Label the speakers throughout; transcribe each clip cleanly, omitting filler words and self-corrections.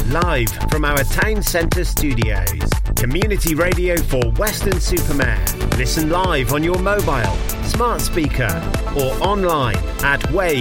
Speaker 1: live from our town centre studios. Community radio for Weston-super-Mare. Listen live on your mobile, smart speaker or online at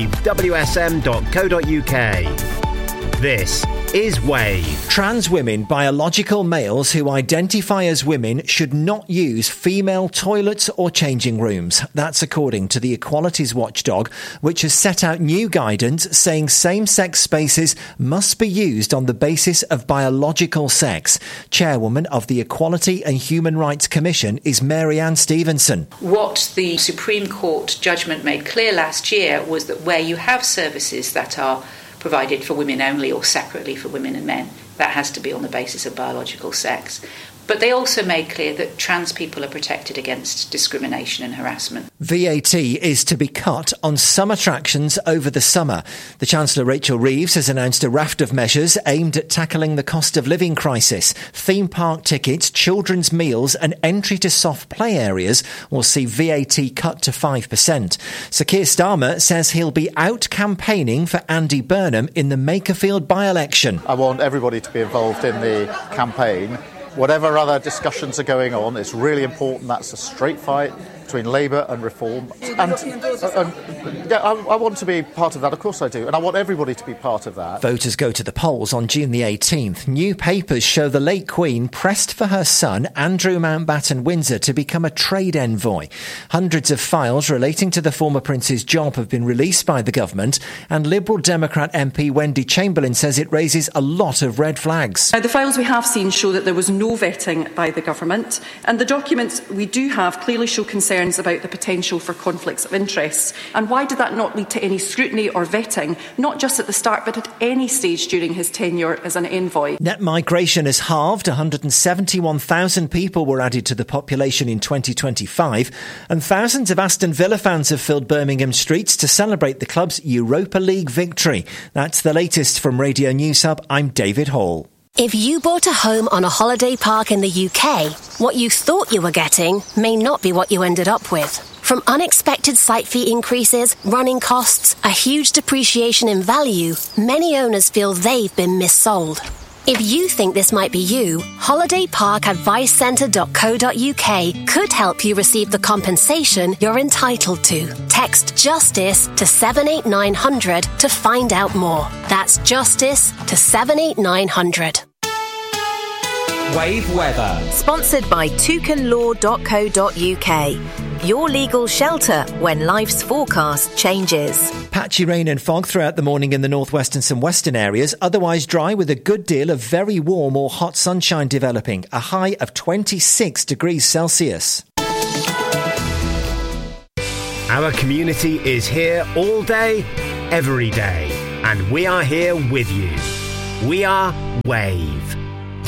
Speaker 1: wavewsm.co.uk. This is Wave.
Speaker 2: Trans women, biological males who identify as women, should not use female toilets or changing rooms. That's according to the Equalities Watchdog, which has set out new guidance saying same-sex spaces must be used on the basis of biological sex. Chairwoman of the Equality and Human Rights Commission is Mary Ann Stevenson.
Speaker 3: What the Supreme Court judgment made clear last year was that where you have services that are provided for women only or separately for women and men, that has to be on the basis of biological sex. But they also made clear that trans people are protected against discrimination and harassment.
Speaker 2: VAT is to be cut on some attractions over the summer. The Chancellor Rachel Reeves has announced a raft of measures aimed at tackling the cost of living crisis. Theme park tickets, children's meals and entry to soft play areas will see VAT cut to 5%. Sir Keir Starmer says he'll be out campaigning for Andy Burnham in the Makerfield by-election.
Speaker 4: I want everybody to be involved in the campaign. Whatever other discussions are going on, it's really important that's a straight fight between Labour and Reform. I want to be part of that, of course I do, and I want everybody to be part of that.
Speaker 2: Voters go to the polls on June the 18th. New papers show the late Queen pressed for her son, Andrew Mountbatten-Windsor, to become a trade envoy. Hundreds of files relating to the former Prince's job have been released by the government, and Liberal Democrat MP Wendy Chamberlain says it raises a lot of red flags.
Speaker 5: Now, the files we have seen show that there was no vetting by the government, and the documents we do have clearly show concerns about the potential for conflicts of interest. And why did that not lead to any scrutiny or vetting, not just at the start but at any stage during his tenure as an envoy?
Speaker 2: Net migration has halved. 171,000 people were added to the population in 2025, and thousands of Aston Villa fans have filled Birmingham streets to celebrate the club's Europa League victory. That's the latest from Radio News Hub. I'm David Hall.
Speaker 6: If you bought a home on a holiday park in the UK, what you thought you were getting may not be what you ended up with. From unexpected site fee increases, running costs, a huge depreciation in value, many owners feel they've been missold. If you think this might be you, holidayparkadvicecentre.co.uk could help you receive the compensation you're entitled to. Text JUSTICE to 78900 to find out more. That's JUSTICE to 78900.
Speaker 7: Wave weather. Sponsored by toucanlaw.co.uk. Your legal shelter when life's forecast changes.
Speaker 2: Patchy rain and fog throughout the morning in the northwest and some western areas, otherwise dry with a good deal of very warm or hot sunshine developing, a high of 26 degrees Celsius.
Speaker 1: Our community is here all day, every day, and we are here with you. We are Wave.